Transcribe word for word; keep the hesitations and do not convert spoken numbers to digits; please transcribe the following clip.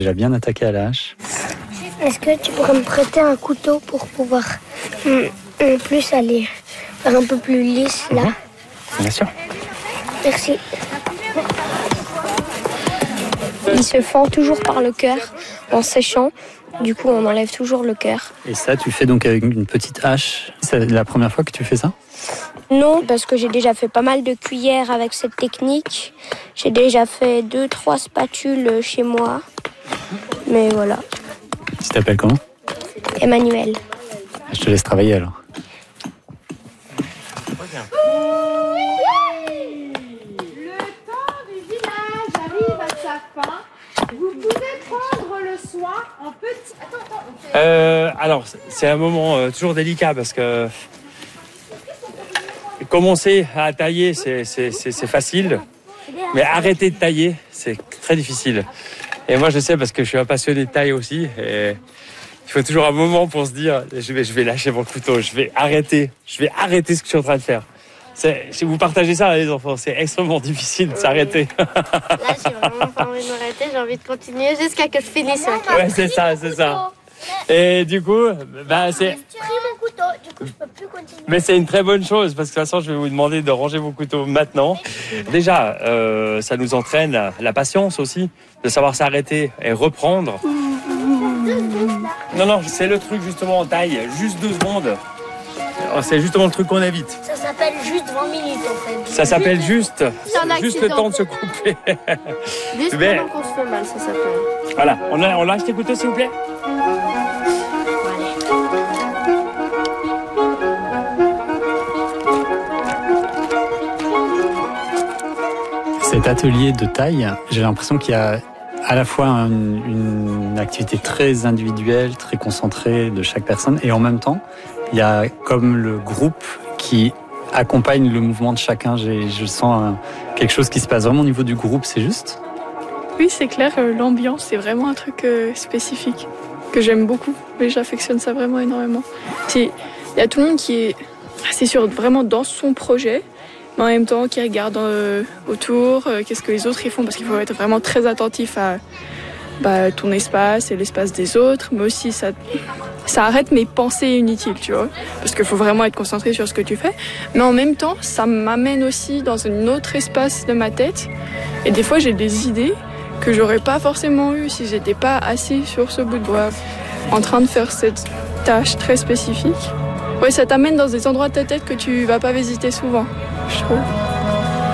Déjà bien attaqué à la hache. Est-ce que tu pourrais me prêter un couteau pour pouvoir en plus aller faire un peu plus lisse là? Mmh. Bien sûr. Merci. Il se fend toujours par le cœur en séchant. Du coup, on enlève toujours le cœur. Et ça, tu fais donc avec une petite hache. C'est la première fois que tu fais ça? Non, parce que j'ai déjà fait pas mal de cuillères avec cette technique. J'ai déjà fait deux, trois spatules chez moi. Mais voilà. Tu t'appelles comment? Emmanuel. Je te laisse travailler alors. Le temps du village arrive à sa fin. Vous pouvez prendre le soin en petit... Attends, attends. Euh, alors, c'est un moment euh, toujours délicat parce que commencer à tailler, c'est, c'est, c'est, c'est facile, mais arrêter de tailler, c'est très difficile. Et moi, je sais parce que je suis un passionné de taille aussi. Et il faut toujours un moment pour se dire, je vais, je vais lâcher mon couteau, je vais arrêter, je vais arrêter ce que je suis en train de faire. C'est, si vous partagez ça, les enfants, c'est extrêmement difficile de s'arrêter. Là, j'ai vraiment pas envie de m'arrêter, j'ai envie de continuer jusqu'à que je finisse. Ouais, c'est ça, c'est ça. Et du coup, bah, c'est... J'ai pris mon couteau, du coup je peux plus continuer. Mais c'est une très bonne chose, parce que de toute façon, je vais vous demander de ranger vos couteaux maintenant. Déjà, euh, ça nous entraîne la, la patience aussi, de savoir s'arrêter et reprendre. Non, non, c'est le truc justement en taille, juste deux secondes. C'est justement le truc qu'on évite. Ça s'appelle juste vingt minutes en fait. Ça s'appelle juste, juste le temps de se couper. Juste Mais- pendant qu'on se fait mal, ça s'appelle. Voilà, on, a, on lâche tes couteaux s'il vous plaît. Cet atelier de taille, j'ai l'impression qu'il y a à la fois une, une activité très individuelle, très concentrée de chaque personne, et en même temps, il y a comme le groupe qui accompagne le mouvement de chacun. J'ai, je sens un, quelque chose qui se passe vraiment au niveau du groupe, c'est juste? Oui, c'est clair, euh, l'ambiance, c'est vraiment un truc euh, spécifique que j'aime beaucoup, mais j'affectionne ça vraiment énormément. C'est, il y a tout le monde qui est, c'est sûr, vraiment dans son projet, mais en même temps qui regarde euh, autour, euh, qu'est-ce que les autres ils font, parce qu'il faut être vraiment très attentif à bah, ton espace et l'espace des autres, mais aussi ça, ça arrête mes pensées inutiles, tu vois, parce qu'il faut vraiment être concentré sur ce que tu fais, mais en même temps, ça m'amène aussi dans un autre espace de ma tête, et des fois j'ai des idées que j'aurais pas forcément eu si j'étais pas assis sur ce bout de bois, en train de faire cette tâche très spécifique. Ouais, ça t'amène dans des endroits de ta tête que tu vas pas visiter souvent, je trouve.